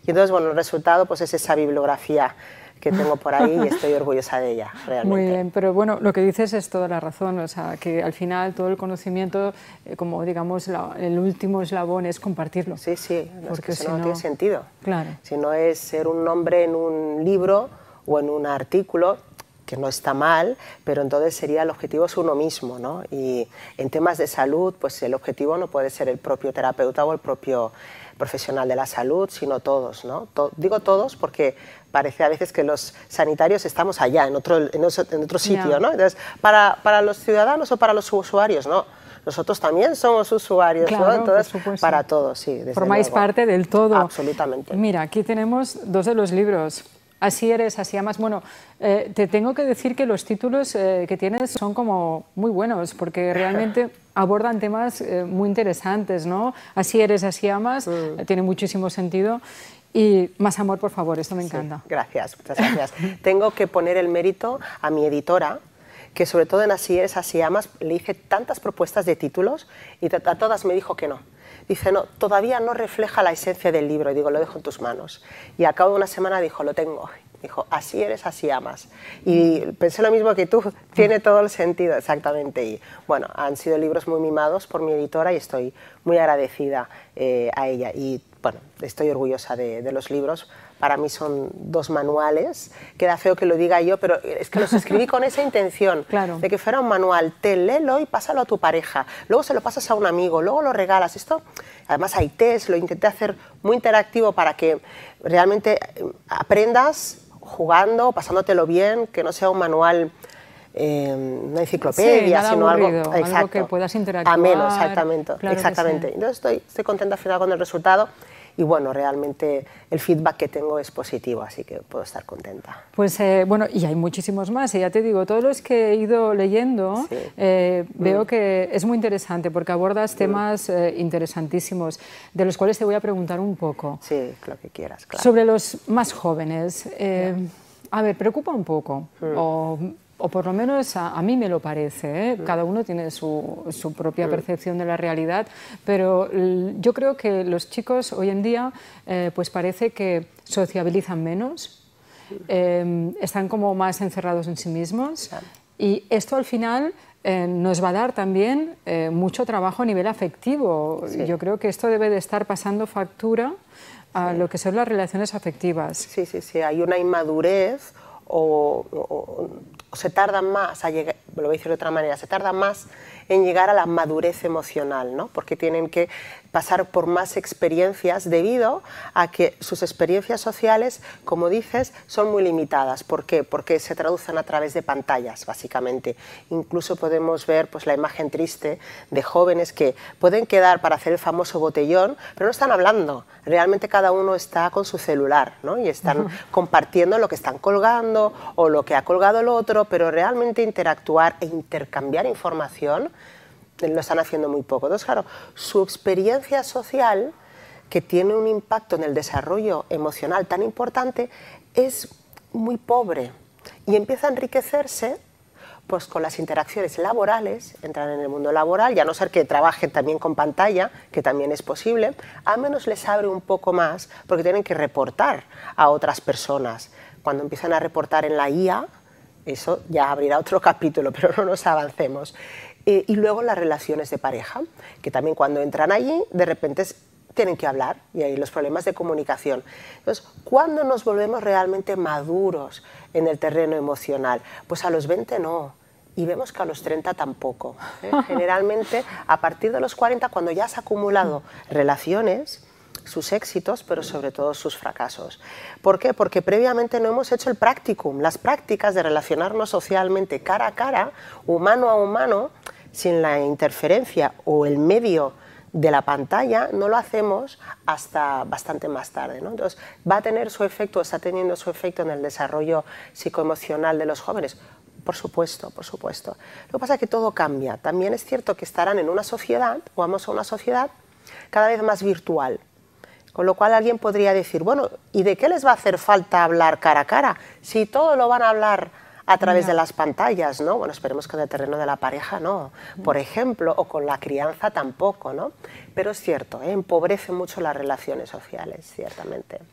Y entonces, bueno, el resultado pues es esa bibliografía que tengo por ahí y estoy orgullosa de ella, realmente. Muy bien, pero bueno, lo que dices es toda la razón, o sea, que al final todo el conocimiento, como digamos, el último eslabón es compartirlo. Sí, sí, porque si no, no tiene sentido. Claro. Si no es ser un nombre en un libro o en un artículo, que no está mal, pero entonces sería el objetivo es uno mismo, ¿no? Y en temas de salud, pues el objetivo no puede ser el propio terapeuta o el propio profesional de la salud, sino todos, ¿no? Digo todos porque parece a veces que los sanitarios estamos allá, en otro sitio, ¿no? Entonces, para los ciudadanos o para los usuarios, ¿no? Nosotros también somos usuarios, claro, ¿no? Entonces, por supuesto. para todos, sí, desde Formáis luego. parte del todo. Absolutamente. Mira, aquí tenemos dos de los libros. Así eres, así amas. Bueno, te tengo que decir que los títulos que tienes son como muy buenos, porque realmente abordan temas muy interesantes, ¿no? Así eres, así amas, tiene muchísimo sentido. Y más amor, por favor, esto me encanta. Sí, gracias, muchas gracias. Tengo que poner el mérito a mi editora, que sobre todo en Así eres, así amas, le hice tantas propuestas de títulos y a todas me dijo que no. Dice, no, todavía no refleja la esencia del libro. Y digo, lo dejo en tus manos. Y a cabo de una semana dijo, lo tengo. Dijo, así eres, así amas. Y pensé lo mismo que tú, tiene todo el sentido, exactamente. Y bueno, han sido libros muy mimados por mi editora y estoy muy agradecida a ella. Y bueno, estoy orgullosa de los libros. Para mí son dos manuales, queda feo que lo diga yo, pero es que los escribí con esa intención, claro, de que fuera un manual, léelo y pásalo a tu pareja, luego se lo pasas a un amigo, luego lo regalas. Esto, además hay test, lo intenté hacer muy interactivo para que realmente aprendas jugando, pasándotelo bien, que no sea un manual, una enciclopedia, sí, sino aburrido, algo que puedas interactuar. Ameno, exactamente. Claro, exactamente. Sí. Entonces estoy contenta al final con el resultado. Y bueno, realmente el feedback que tengo es positivo, así que puedo estar contenta. Pues bueno, y hay muchísimos más, y ya te digo, todos los que he ido leyendo, sí. veo que es muy interesante, porque abordas temas interesantísimos, de los cuales te voy a preguntar un poco. Sí, lo que quieras, claro. Sobre los más jóvenes, a ver, preocupa un poco, o por lo menos a mí me lo parece, ¿eh? Cada uno tiene su propia percepción de la realidad, pero yo creo que los chicos hoy en día pues parece que sociabilizan menos, están como más encerrados en sí mismos, y esto al final nos va a dar también mucho trabajo a nivel afectivo. Sí. Yo creo que esto debe de estar pasando factura a lo que son las relaciones afectivas. Sí, sí, sí, hay una inmadurez o se tardan más a llegar, lo voy a decir de otra manera, se tardan más en llegar a la madurez emocional, ¿no? Porque tienen que pasar por más experiencias debido a que sus experiencias sociales, como dices, son muy limitadas. ¿Por qué? Porque se traducen a través de pantallas, básicamente. Incluso podemos ver pues, la imagen triste de jóvenes que pueden quedar para hacer el famoso botellón, pero no están hablando. Realmente cada uno está con su celular, ¿no? Y están compartiendo lo que están colgando o lo que ha colgado el otro, pero realmente interactuar e intercambiar información lo están haciendo muy poco. Entonces, claro, su experiencia social, que tiene un impacto en el desarrollo emocional tan importante, es muy pobre y empieza a enriquecerse pues, con las interacciones laborales, entran en el mundo laboral, y a no ser que trabajen también con pantalla, que también es posible, al menos les abre un poco más porque tienen que reportar a otras personas. Cuando empiezan a reportar en la IA, eso ya abrirá otro capítulo, pero no nos avancemos. Y luego las relaciones de pareja, que también cuando entran allí, de repente tienen que hablar, y hay los problemas de comunicación. Entonces, ¿cuándo nos volvemos realmente maduros en el terreno emocional? Pues a los 20 no, y vemos que a los 30 tampoco. Generalmente, a partir de los 40, cuando ya has acumulado relaciones, sus éxitos, pero sobre todo sus fracasos. ¿Por qué? Porque previamente no hemos hecho el practicum, las prácticas de relacionarnos socialmente cara a cara, humano a humano, sin la interferencia o el medio de la pantalla, no lo hacemos hasta bastante más tarde, ¿no? Entonces, ¿va a tener su efecto, está teniendo su efecto en el desarrollo psicoemocional de los jóvenes? Por supuesto, por supuesto. Lo que pasa es que todo cambia. También es cierto que estarán en una sociedad, o vamos a una sociedad cada vez más virtual. Con lo cual alguien podría decir, bueno, ¿y de qué les va a hacer falta hablar cara a cara? Si todo lo van a hablar a través de las pantallas, ¿no? Bueno, esperemos que en el terreno de la pareja no, por ejemplo, o con la crianza tampoco, ¿no? Pero es cierto, empobrece mucho las relaciones sociales, ciertamente.